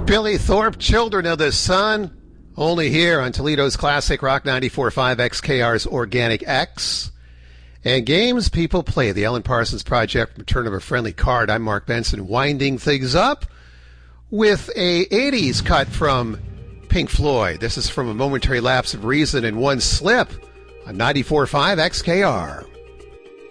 Billy Thorpe, Children of the Sun, only here on Toledo's Classic Rock 94.5 XKR's Organic X. And games people play, the Alan Parsons Project, Return of a Friendly Card. I'm Mark Benson, winding things up with a 80s cut from Pink Floyd. This is from A Momentary Lapse of Reason and One Slip on 94.5 XKR.